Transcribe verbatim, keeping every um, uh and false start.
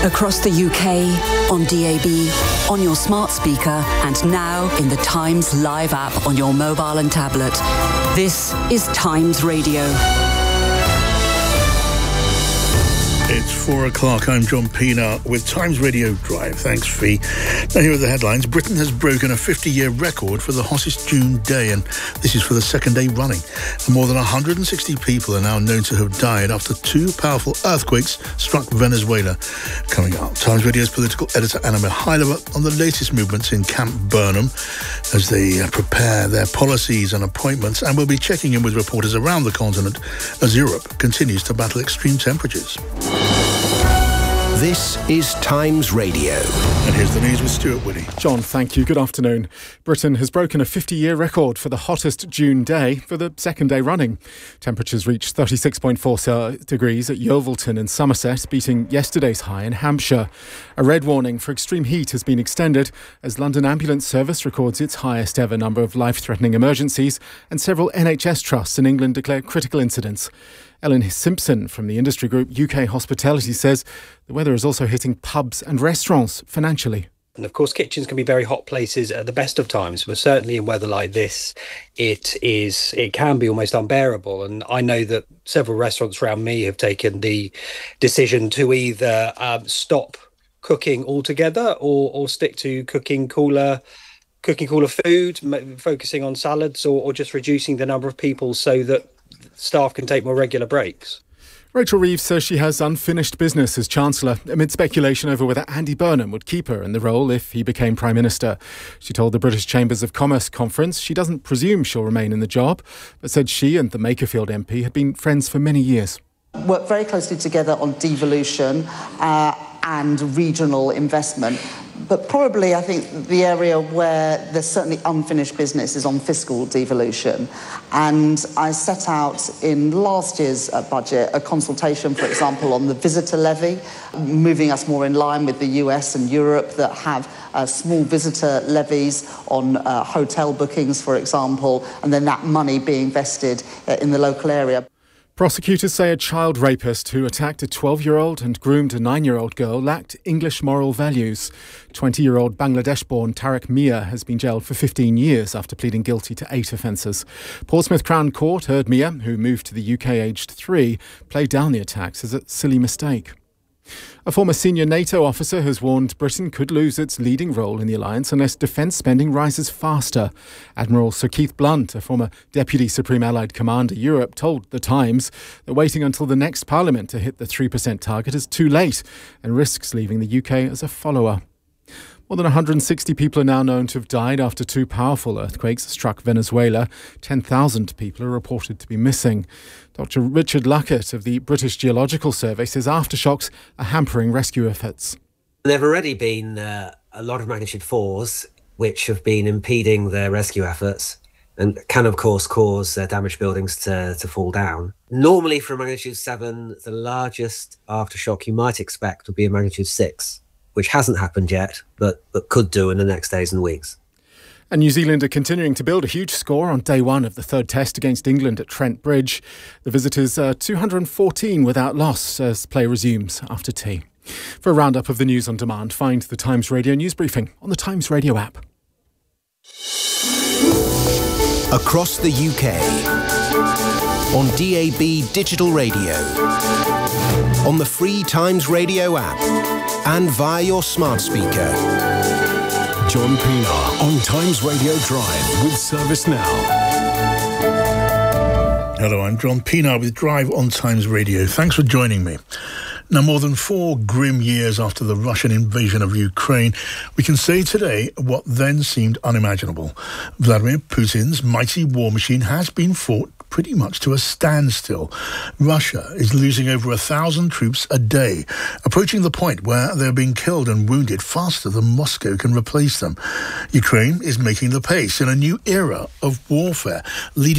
Across the U K, on D A B, on your smart speaker, and now in the Times Live app on your mobile and tablet. This is Times Radio. It's four o'clock. I'm John Pienaar with Times Radio Drive. Thanks, Fee. Now, here are the headlines. Britain has broken a fifty-year record for the hottest June day, and this is for the second day running. More than one hundred sixty people are now known to have died after two powerful earthquakes struck Venezuela. Coming up, Times Radio's political editor Anna Mikhailova on the latest movements in Camp Burnham as they uh, prepare their policies and appointments, and we'll be checking in with reporters around the continent as Europe continues to battle extreme temperatures. This is Times Radio. And here's the news with Stuart Woody. John, thank you. Good afternoon. Britain has broken a fifty-year record for the hottest June day for the second day running. Temperatures reached thirty-six point four degrees at Yeovilton in Somerset, beating yesterday's high in Hampshire. A red warning for extreme heat has been extended as London Ambulance Service records its highest ever number of life-threatening emergencies, and several N H S trusts in England declare critical incidents. Ellen Simpson from the industry group U K Hospitality says the weather is also hitting pubs and restaurants financially. And of course, kitchens can be very hot places at the best of times, but certainly in weather like this, it is it can be almost unbearable. And I know that several restaurants around me have taken the decision to either um, stop cooking altogether or, or stick to cooking cooler cooking cooler food, focusing on salads, or, or just reducing the number of people so that staff can take more regular breaks. Rachel Reeves says she has unfinished business as Chancellor amid speculation over whether Andy Burnham would keep her in the role if he became Prime Minister. She told the British Chambers of Commerce conference she doesn't presume she'll remain in the job, but said she and the Makerfield M P had been friends for many years. Work very closely together on devolution uh, and regional investment. But probably, I think, the area where there's certainly unfinished business is on fiscal devolution. And I set out in last year's uh, budget a consultation, for example, on the visitor levy, moving us more in line with the U S and Europe that have uh, small visitor levies on uh, hotel bookings, for example, and then that money being invested uh, in the local area. Prosecutors say a child rapist who attacked a twelve-year-old and groomed a nine-year-old girl lacked English moral values. twenty-year-old Bangladesh-born Tariq Mia has been jailed for fifteen years after pleading guilty to eight offences. Portsmouth Crown Court heard Mia, who moved to the U K aged three, play down the attacks as a silly mistake. A former senior NATO officer has warned Britain could lose its leading role in the alliance unless defence spending rises faster. Admiral Sir Keith Blunt, a former Deputy Supreme Allied Commander Europe, told The Times that waiting until the next Parliament to hit the three percent target is too late and risks leaving the U K as a follower. More than one hundred sixty people are now known to have died after two powerful earthquakes struck Venezuela. ten thousand people are reported to be missing. Doctor Richard Luckett of the British Geological Survey says aftershocks are hampering rescue efforts. There have already been uh, a lot of magnitude fours which have been impeding their rescue efforts and can, of course, cause uh, damaged buildings to, to fall down. Normally, for a magnitude seven, the largest aftershock you might expect would be a magnitude six. Which hasn't happened yet, but, but could do in the next days and weeks. And New Zealand are continuing to build a huge score on day one of the third test against England at Trent Bridge. The visitors are two hundred fourteen without loss as play resumes after tea. For a roundup of the news on demand, find the Times Radio News Briefing on the Times Radio app. Across the U K, on D A B Digital Radio, on the free Times Radio app, and via your smart speaker. John Pienaar on Times Radio Drive with ServiceNow. Hello, I'm John Pienaar with Drive on Times Radio. Thanks for joining me. Now, more than four grim years after the Russian invasion of Ukraine, we can say today what then seemed unimaginable. Vladimir Putin's mighty war machine has been fought pretty much to a standstill. Russia is losing over a thousand troops a day, approaching the point where they're being killed and wounded faster than Moscow can replace them. Ukraine is making the pace in a new era of warfare, leading